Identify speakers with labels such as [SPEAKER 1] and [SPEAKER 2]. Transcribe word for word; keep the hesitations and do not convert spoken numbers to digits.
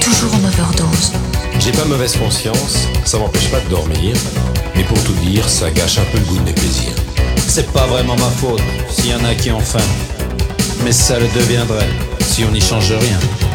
[SPEAKER 1] toujours en overdose.
[SPEAKER 2] J'ai pas mauvaise conscience, ça m'empêche pas de dormir, mais pour tout dire, ça gâche un peu le goût de mes plaisirs.
[SPEAKER 3] C'est pas vraiment ma faute s'il y en a qui ont faim, mais ça le deviendrait si on n'y change rien.